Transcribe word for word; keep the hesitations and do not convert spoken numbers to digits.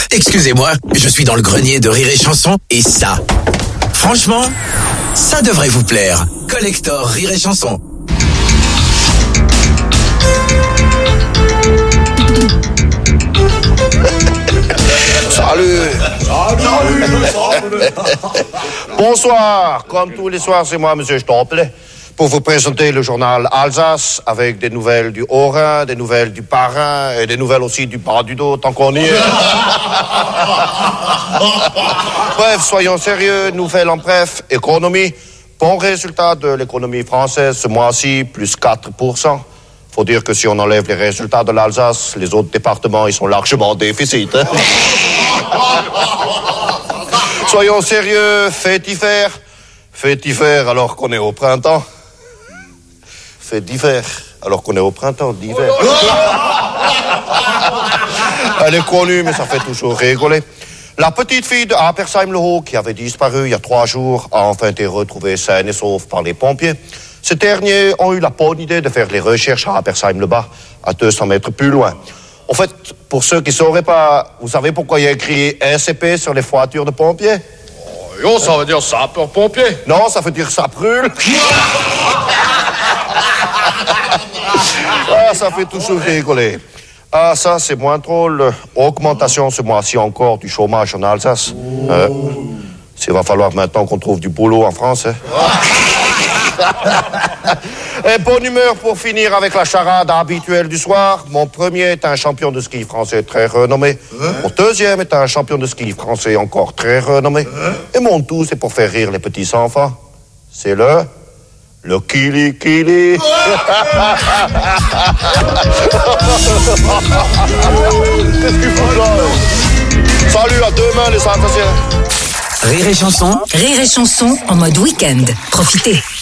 Excusez-moi, je suis dans le grenier de Rire et Chanson et ça, franchement, ça devrait vous plaire. Collector Rire et Chanson. Salut. Salut. Salut. Bonsoir. Comme tous les soirs, c'est moi, Monsieur Stopple, pour vous présenter le journal Alsace avec des nouvelles du Haut-Rhin, des nouvelles du Bas-Rhin et des nouvelles aussi du bas du dos, tant qu'on y est. Bref, soyons sérieux. Nouvelles en bref. Économie. Bon résultat de l'économie française ce mois-ci, plus quatre pour cent. Faut dire que si on enlève les résultats de l'Alsace, les autres départements, ils sont largement en déficit. Hein? Soyons sérieux, fait d'hiver. Fait d'hiver alors qu'on est au printemps. Fait d'hiver alors qu'on est au printemps, d'hiver. Elle est connue, mais ça fait toujours rigoler. La petite fille de Apersheim-le-Haut, qui avait disparu il y a trois jours, a enfin été retrouvée saine et sauve par les pompiers. Ces derniers ont eu la bonne idée de faire les recherches à Apersheim-le-Bas, à deux cents mètres plus loin. En fait, pour ceux qui ne sauraient pas, vous savez pourquoi il y a écrit S C P sur les voitures de pompiers? Oh, yo, ça veut dire sapeur-pompier. Non, ça veut dire ça brûle. Ah, ça fait toujours rigoler. Ah, ça, c'est moins drôle. Augmentation ce mois-ci encore du chômage en Alsace. Euh, il va falloir maintenant qu'on trouve du boulot en France. Hein. Et bonne humeur pour finir avec la charade habituelle du soir. Mon premier est un champion de ski français très renommé. Hein? Mon deuxième est un champion de ski français encore très renommé. Hein? Et mon tout, c'est pour faire rire les petits enfants. C'est le... Le Kili Kili. Qu'est-ce qu'il faut là? Salut, à demain les Alsaciens. Rire et Chanson. Rire et Chanson en mode week-end. Profitez.